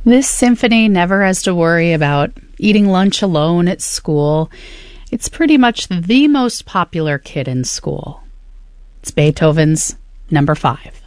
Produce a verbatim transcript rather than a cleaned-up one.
This symphony never has to worry about eating lunch alone at school. It's pretty much the most popular kid in school. It's Beethoven's Number Five.